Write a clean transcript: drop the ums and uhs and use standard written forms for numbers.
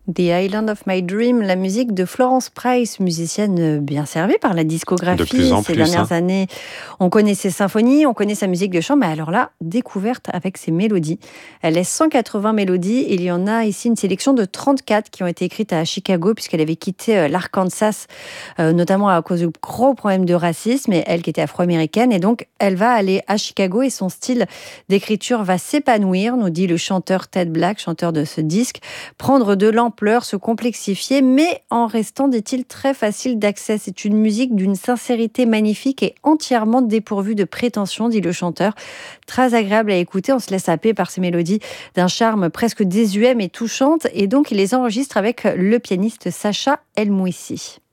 The Island of My Dream, la musique de Florence Price, musicienne bien servie par la discographie De plus en ces plus, dernières années. On connaît ses symphonies, on connaît sa musique de chambre, mais alors là, découverte avec ses mélodies. Elle laisse 180 mélodies, et il y en a ici une sélection de 34 qui ont été écrites à Chicago, puisqu'elle avait quitté l'Arkansas, notamment à cause de gros problèmes de racisme, et elle qui était afro-américaine, et donc elle va aller à Chicago, et son style d'écriture va s'épanouir, nous dit le chanteur Ted Black, chanteur de ce disque, prendre de l'ampleur, se complexifier, mais en restant, dit-il, très facile d'accès. C'est une musique d'une sincérité magnifique et entièrement dépourvue de prétention, dit le chanteur. Très agréable à écouter, on se laisse happer par ces mélodies d'un charme presque désuet mais touchante, et donc il les enregistre avec le pianiste Sacha El Mouissi.